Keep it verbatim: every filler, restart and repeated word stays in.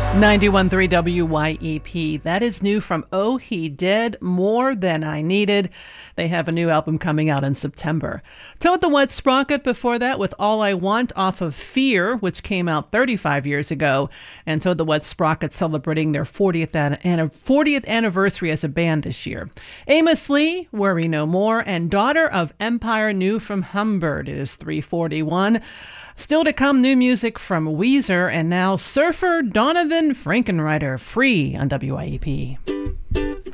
ninety-one point three W Y E P. That is new from Oh He Did, More Than I Needed. They have a new album coming out in September. Toad the Wet Sprocket before that with All I Want off of Fear, which came out thirty-five years ago. And Toad the Wet Sprocket celebrating their fortieth, an- fortieth anniversary as a band this year. Amos Lee, Worry No More, and Daughter of Empire, new from Humbird. It is three forty-one. Still to come, new music from Weezer, and now Surfer Donovan Frankenreiter, Free on W I E P.